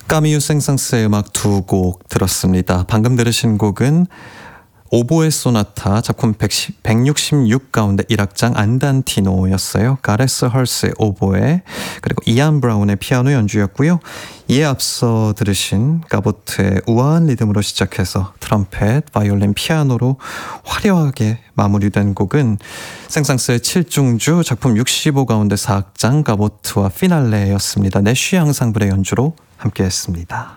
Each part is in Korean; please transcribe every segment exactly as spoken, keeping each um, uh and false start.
까미유 생상스의 음악 두 곡 들었습니다. 방금 들으신 곡은 오보에 소나타 작품 백육십육 가운데 일 악장 안단티노였어요. 가레스 헐스의 오보에, 그리고 이안 브라운의 피아노 연주였고요. 이에 앞서 들으신 가보트의 우아한 리듬으로 시작해서 트럼펫, 바이올린, 피아노로 화려하게 마무리된 곡은 생상스의 칠중주 작품 육십오 가운데 사 악장 가보트와 피날레였습니다. 내쉬 앙상블의 연주로 함께했습니다.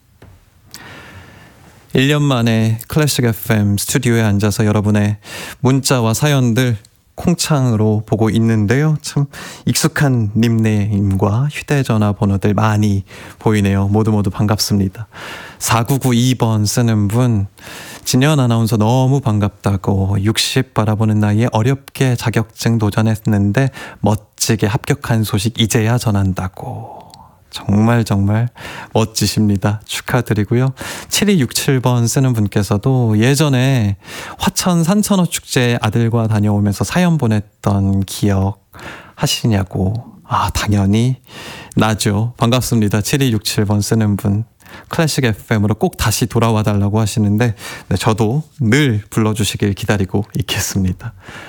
일 년 만에 클래식 에프엠 스튜디오에 앉아서 여러분의 문자와 사연들 콩창으로 보고 있는데요. 참 익숙한 닉네임과 휴대전화 번호들 많이 보이네요. 모두 모두 반갑습니다. 사구구이 번 쓰는 분, 진현 아나운서 너무 반갑다고, 육십 바라보는 나이에 어렵게 자격증 도전했는데 멋지게 합격한 소식 이제야 전한다고. 정말 정말 멋지십니다. 축하드리고요. 칠이육칠 번 쓰는 분께서도 예전에 화천 산천어 축제에 아들과 다녀오면서 사연 보냈던 기억 하시냐고. 아, 당연히 나죠. 반갑습니다. 칠이육칠 번 쓰는 분. 클래식 에프엠으로 꼭 다시 돌아와 달라고 하시는데, 네, 저도 늘 불러주시길 기다리고 있겠습니다.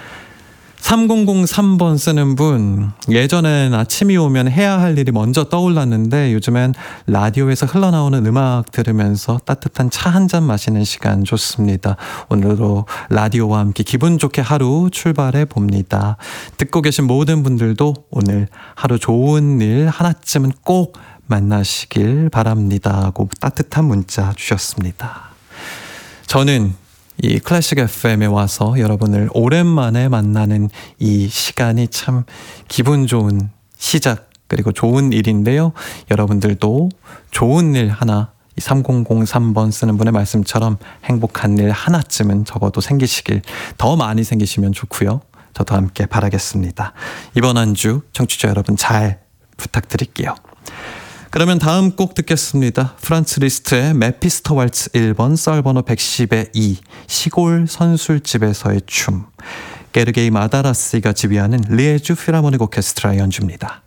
삼공공삼 번 쓰는 분, 예전엔 아침이 오면 해야 할 일이 먼저 떠올랐는데 요즘엔 라디오에서 흘러나오는 음악 들으면서 따뜻한 차 한 잔 마시는 시간 좋습니다. 오늘도 라디오와 함께 기분 좋게 하루 출발해 봅니다. 듣고 계신 모든 분들도 오늘 하루 좋은 일 하나쯤은 꼭 만나시길 바랍니다 하고 따뜻한 문자 주셨습니다. 저는 이 클래식 에프엠에 와서 여러분을 오랜만에 만나는 이 시간이 참 기분 좋은 시작, 그리고 좋은 일인데요. 여러분들도 좋은 일 하나, 이 삼공공삼 번 쓰는 분의 말씀처럼 행복한 일 하나쯤은 적어도 생기시길, 더 많이 생기시면 좋고요. 저도 함께 바라겠습니다. 이번 한 주 청취자 여러분 잘 부탁드릴게요. 그러면 다음 곡 듣겠습니다. 프란츠 리스트의 메피스토 왈츠 일 번, 썰번호 백십의 이, 시골 선술집에서의 춤, 게르게이 마다라스가 지휘하는 리에주 필하모닉 오케스트라 연주입니다.